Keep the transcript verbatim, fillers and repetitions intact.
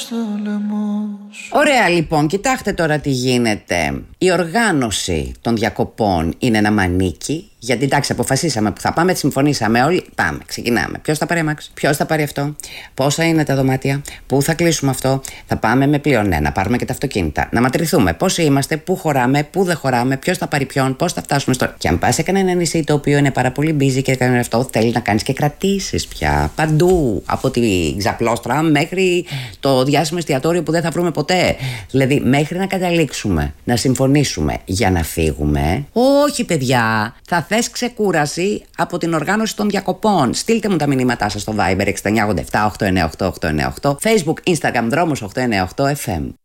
στο λαιμό σου. Ωραία, λοιπόν, κοιτάξτε τώρα τι γίνεται. Η οργάνωση των διακοπών είναι ένα μανίκι. Γιατί εντάξει, αποφασίσαμε που θα πάμε, συμφωνήσαμε όλοι. Πάμε, ξεκινάμε. Ποιος θα πάρει αμάξι, ποιος θα πάρει αυτό, πόσα είναι τα δωμάτια, πού θα κλείσουμε αυτό. Θα πάμε με πλέον ένα, να πάρουμε και τα αυτοκίνητα. Να μετρηθούμε πόσοι είμαστε, πού χωράμε, πού δεν χωράμε, ποιος θα πάρει ποιον, πώς θα φτάσουμε στο. Και αν πας σε κανένα νησί το οποίο είναι πάρα πολύ busy και κάνει αυτό, θέλει να κάνεις και κρατήσεις πια. Παντού. Από τη ξαπλώστρα μέχρι το διάσημο εστιατόριο που δεν θα βρούμε ποτέ. Δηλαδή, μέχρι να καταλήξουμε να συμφωνήσουμε για να φύγουμε. Όχι, παιδιά, θα θες ξεκούραση από την οργάνωση των διακοπών. Στείλτε μου τα μηνύματά σας στο Viber έξι εννιά οκτώ επτά οκτώ εννιά οκτώ οκτώ εννιά οκτώ, Facebook, Instagram, Δρόμος οκτώ εννιά οκτώ εφ εμ.